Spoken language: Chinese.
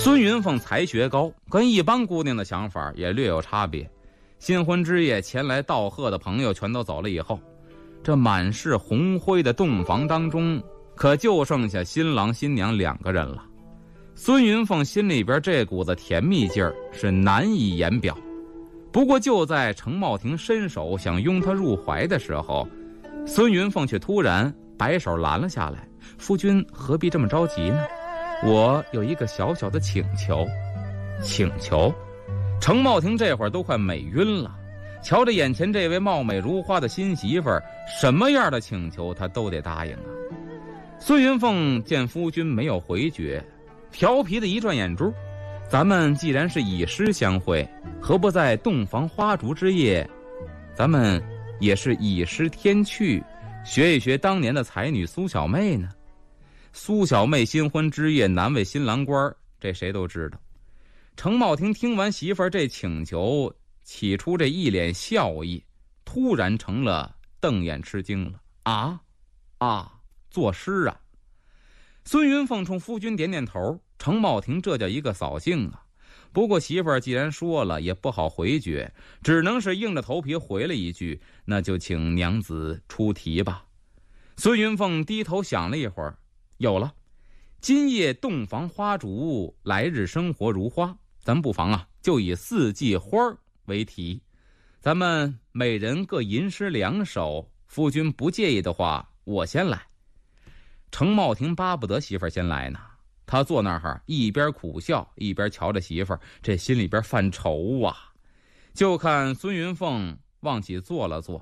孙云凤才学高，跟一般姑娘的想法也略有差别。新婚之夜前来道贺的朋友全都走了以后，这满是红灰的洞房当中，可就剩下新郎新娘2个人了。孙云凤心里边这股子甜蜜劲儿是难以言表。不过就在程茂庭伸手想拥她入怀的时候，孙云凤却突然摆手拦了下来。夫君何必这么着急呢？我有一个小小的请求。请求？程茂庭这会儿都快美晕了，瞧着眼前这位貌美如花的新媳妇儿，什么样的请求他都得答应啊。孙云凤见夫君没有回绝，调皮的一转眼珠，咱们既然是以诗相会，何不在洞房花烛之夜，咱们也是以诗添趣，学一学当年的才女苏小妹呢？苏小妹新婚之夜难为新郎官，这谁都知道。程茂庭听完媳妇儿这请求，起初这一脸笑意，突然成了瞪眼吃惊了。作诗啊！孙云凤冲夫君点点头，程茂庭这叫一个扫兴啊。不过媳妇儿既然说了，也不好回绝，只能是硬着头皮回了一句：那就请娘子出题吧。孙云凤低头想了一会儿，有了，今夜洞房花烛，来日生活如花，咱们不妨啊，就以4季花为题，咱们每人各吟诗2首，夫君不介意的话，我先来。程茂庭巴不得媳妇儿先来呢，他坐那儿一边苦笑一边瞧着媳妇儿，这心里边犯愁啊。就看孙云凤往起坐了坐，